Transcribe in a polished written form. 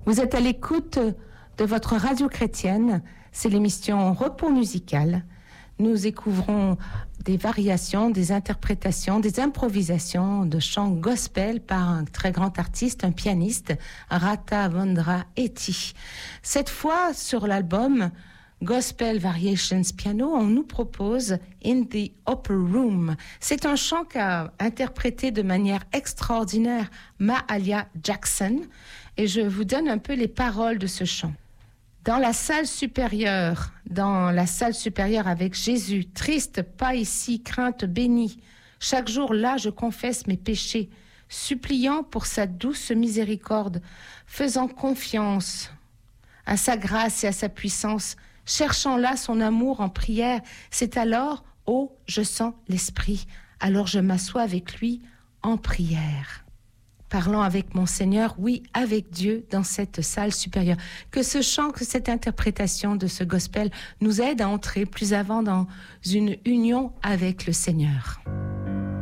Vous êtes à l'écoute de votre radio chrétienne, c'est l'émission Repos musical. Nous découvrons des variations, des interprétations, des improvisations de chants gospel par un très grand artiste, un pianiste, Rathavendra Etty. Cette fois, sur l'album Gospel Variations Piano, on nous propose In the Upper Room. C'est un chant qu'a interprété de manière extraordinaire Mahalia Jackson, et je vous donne un peu les paroles de ce chant. Dans la salle supérieure avec Jésus, triste, pas ici, crainte bénie. Chaque jour là, je confesse mes péchés, suppliant pour sa douce miséricorde, faisant confiance à sa grâce et à sa puissance, cherchant là son amour en prière. C'est alors, oh, je sens l'Esprit, alors je m'assois avec lui en prière. Parlant avec mon Seigneur, oui, avec Dieu dans cette salle supérieure. Que ce chant, que cette interprétation de ce gospel nous aide à entrer plus avant dans une union avec le Seigneur.